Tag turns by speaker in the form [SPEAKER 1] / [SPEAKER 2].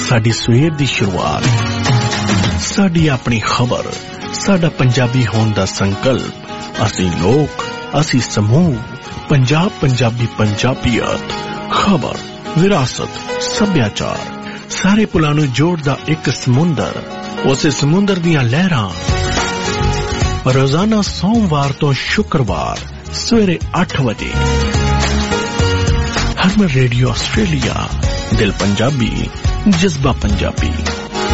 [SPEAKER 1] साडी सवेर दी शुरुआत, साडी अपनी खबर, साडा पंजाबी होने दा संकल्प, असी लोक, असी समूह, पंजाब पंजाबी पंजाबियत, खबर, विरासत, सभ्याचार, सारे पुलां नूं जोड़दा एक समुंदर, उस समुंदर दियां लहरां। रोजाना सोमवार तो शुक्रवार सवेरे 8 बजे हरमन रेडियो ऑस्ट्रेलिया, दिल पंजाबी, जज्बा पंजाबी।